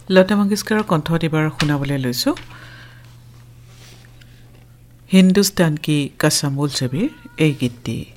লতা মংগেশকাৰৰ কণ্ঠত এবাৰ শুনাবলৈ লৈছোঁ হিন্দুস্তান কি কসম উল জবীৰ এই গীতটি।